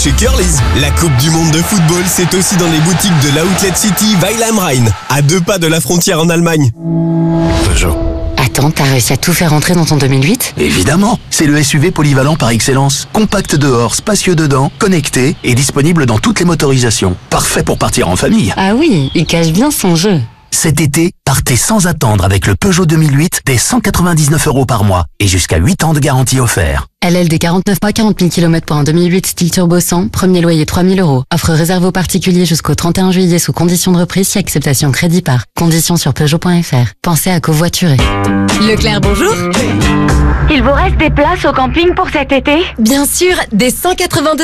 chez Curly's. La Coupe du Monde de football, c'est aussi dans les boutiques de l'Outlet City Weil am Rhein, à 2 pas de la frontière en Allemagne. Peugeot. Attends, t'as réussi à tout faire rentrer dans ton 2008 ? Évidemment, c'est le SUV polyvalent par excellence. Compact dehors, spacieux dedans, connecté et disponible dans toutes les motorisations. Parfait pour partir en famille. Ah oui, il cache bien son jeu. Cet été, partez sans attendre avec le Peugeot 2008 dès 199 € par mois et jusqu'à 8 ans de garantie offert. LLD 49 pas 40 000 km pour un 2008 style turbo 100, premier loyer 3 000 €. Offre réservée aux particuliers jusqu'au 31 juillet sous condition de reprise si acceptation crédit par. Conditions sur Peugeot.fr. Pensez à covoiturer. Leclerc, bonjour. Il vous reste des places au camping pour cet été ? Bien sûr, des 182